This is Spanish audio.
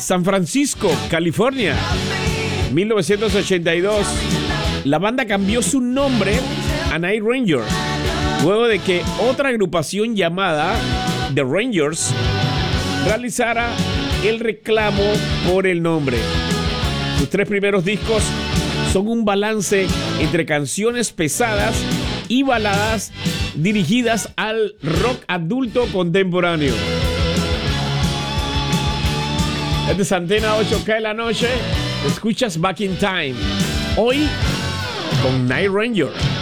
San Francisco, California, 1982. La banda cambió su nombre a Night Ranger, luego de que otra agrupación llamada The Rangers realizara el reclamo por el nombre. Sus 3 primeros discos son un balance entre canciones pesadas y baladas dirigidas al rock adulto contemporáneo. Desde Santena 8K en la noche, escuchas Back in Time. Hoy con Night Ranger.